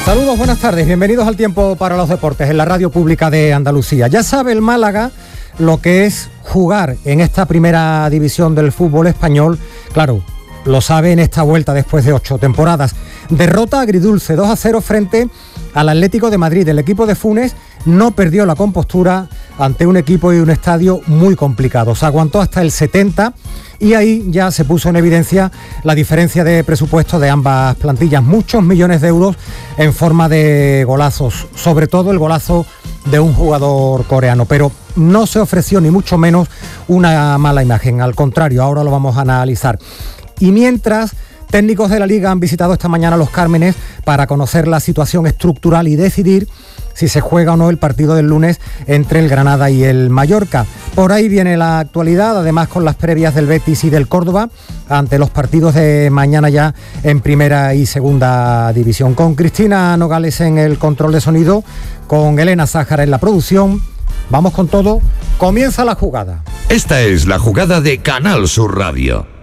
Saludos, buenas tardes, bienvenidos al Tiempo para los Deportes en la Radio Pública de Andalucía. Ya sabe el Málaga lo que es jugar en esta primera división del fútbol español. Claro, lo sabe en esta vuelta después de 8 temporadas. Derrota agridulce, 2-0 frente al Atlético de Madrid. El equipo de Funes no perdió la compostura ante un equipo y un estadio muy complicado. Se aguantó hasta el 70 y ahí ya se puso en evidencia la diferencia de presupuesto de ambas plantillas. Muchos millones de euros en forma de golazos, sobre todo el golazo de un jugador coreano, pero no se ofreció ni mucho menos una mala imagen, al contrario, ahora lo vamos a analizar. Y mientras, técnicos de la Liga han visitado esta mañana Los Cármenes para conocer la situación estructural y decidir si se juega o no el partido del lunes entre el Granada y el Mallorca. Por ahí viene la actualidad, además con las previas del Betis y del Córdoba, ante los partidos de mañana ya en primera y segunda división. Con Cristina Nogales en el control de sonido, con Elena Sájara en la producción. Vamos con todo, comienza la jugada. Esta es la jugada de Canal Sur Radio.